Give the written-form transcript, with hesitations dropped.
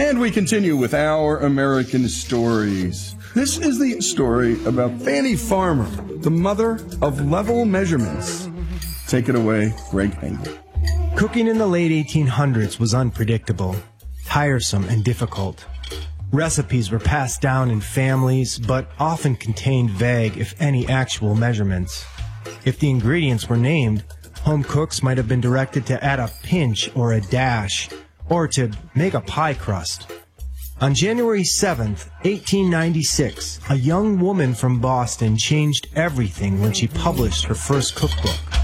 And we continue with Our American Stories. This is the story about Fannie Farmer, the mother of level measurements. Take it away, Greg Engel. Cooking in the late 1800s was unpredictable, tiresome, and difficult. Recipes were passed down in families, but often contained vague, if any, actual measurements. If the ingredients were named, home cooks might have been directed to add a pinch or a dash, or to make a pie crust. On January 7th, 1896, a young woman from Boston changed everything when she published her first cookbook.